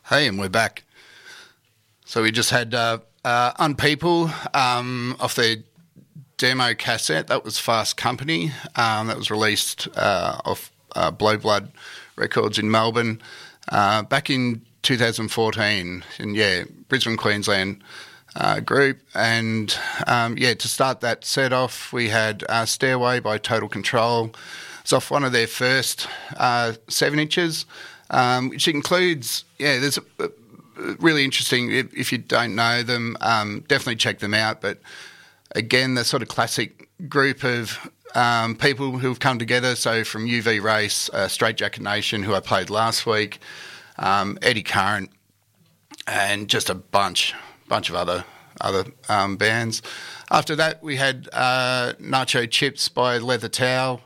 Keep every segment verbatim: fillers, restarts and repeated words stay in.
Hey, and we're back. So we just had uh, uh, Unpeople um, off their demo cassette. That was Fast Company. Um, that was released uh, off uh, Blow Blood Records in Melbourne uh, back in two thousand fourteen. And yeah, Brisbane, Queensland uh, group. And um, yeah, to start that set off, we had uh, Stairway by Total Control. It's off one of their first uh, seven inches. Um, which includes, yeah, there's a, a really interesting, if, if you don't know them, um, definitely check them out. But again, the sort of classic group of um, people who've come together. So from U V Race, uh, Straight Jacket Nation, who I played last week, um, Eddie Current, and just a bunch, bunch of other other um, bands. After that, we had uh, Nacho Chips by Leather Towel.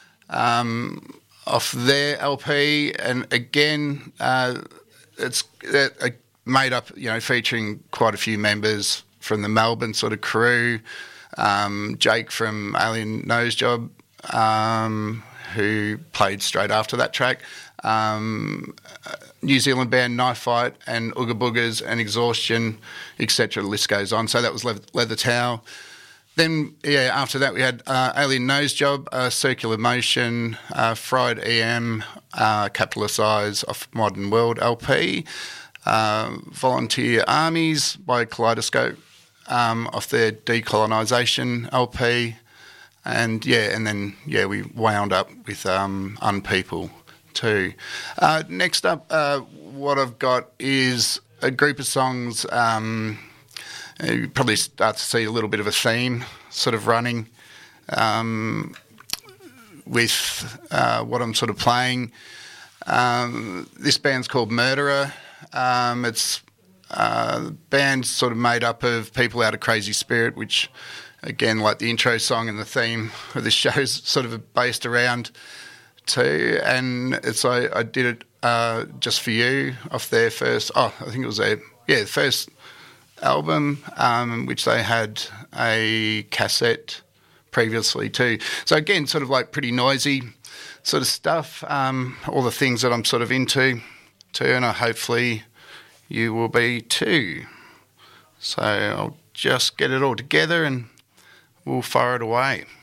Um, off their L P, and again, uh, it's uh, made up, you know, featuring quite a few members from the Melbourne sort of crew. Um, Jake from Alien Nosejob, um, who played straight after that track. Um, New Zealand band Knife Fight and Ooga Boogers and Exhaustion, et cetera. The list goes on. So that was Le- Leather Towel. Then, yeah, after that we had uh, Alien Nosejob, uh, Circular Motion, uh, Fried E M, uh, Capitalist Eyes off Modern World L P, uh, Volunteer Armies by Kaleidoscope um, off their Decolonisation L P, and yeah, and then, yeah, we wound up with um, Unpeople too. Uh, next up, uh, what I've got is a group of songs... Um, You probably start to see a little bit of a theme sort of running um, with uh, what I'm sort of playing. Um, this band's called Murderer. Um, it's uh, the band's sort of made up of people out of Crazy Spirit, which, again, like the intro song and the theme of this show is sort of based around too. And it's I, I did it uh, just for you off their first, oh, I think it was their, yeah, first... album, um, which they had a cassette previously too. So again, sort of like pretty noisy sort of stuff, um, all the things that I'm sort of into too, and I hopefully you will be too. So I'll just get it all together and we'll fire it away.